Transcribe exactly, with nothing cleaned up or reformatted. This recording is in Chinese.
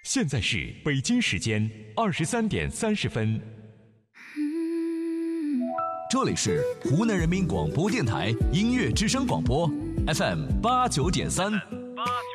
现在是北京时间二十三点三十分。 这里是湖南人民广播电台音乐之声广播 F M 八九点三。